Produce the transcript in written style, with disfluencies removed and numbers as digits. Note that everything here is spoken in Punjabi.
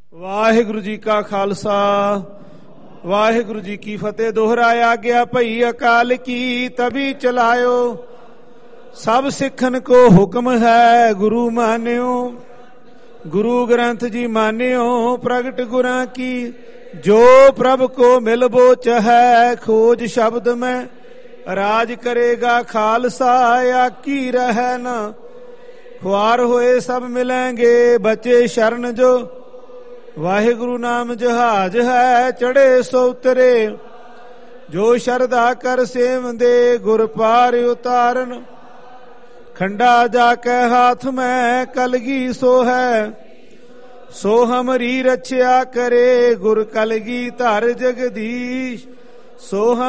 ਵਾਹਿਗੁਰੂ ਜੀ ਕਾ ਖਾਲਸਾ ਵਾਹਿਗੁਰੂ ਜੀ ਕੀ ਫਤਿਹ। ਦੋਹਰਾਇਆ ਗਿਆ ਭਈ ਅਕਾਲ ਕੀ ਤਭੀ ਚਲਾਇਓ, ਸਭ ਸਿੱਖਨ ਕੋ ਹੁਕਮ ਹੈ ਗੁਰੂ ਮਾਨਿਓ। ਗੁਰੂ ਗ੍ਰੰਥ ਜੀ ਮਾਨਿਓ ਪ੍ਰਗਟ ਗੁਰਾਂ ਕੀ, ਜੋ ਪ੍ਰਭ ਕੋ ਮਿਲਬੋ ਚਹੈ ਖੋਜ ਸ਼ਬਦ ਮੈਂ। ਰਾਜ ਕਰੇਗਾ ਖਾਲਸਾ ਆਕੀ ਰਹਿ ਨਾ, ਖੁਆਰ ਹੋਏ ਸਭ ਮਿਲੈਂਗੇ ਬਚੇ ਸ਼ਰਨ ਜੋ। ਵਾਹਿਗੁਰੂ ਨਾਮ ਜਹਾਜ ਹੈ ਚੜੇ ਸੋ ਉਤਰੇ, ਜੋ ਸ਼ਰਧਾ ਕਰ ਸੇਵੰਦੇ ਗੁਰ ਪਾਰ ਉਤਾਰਨ। ਖੰਡਾ ਜਾ ਕੇ ਹਾਥ ਮੈਂ ਕਲਗੀ ਸੋ ਹੈ, ਸੋ ਹਮਰੀ ਰਛਿਆ ਕਰੇ ਗੁਰ ਕਲਗੀ ਧਰ ਜਗਦੀਸ਼। ਸੋ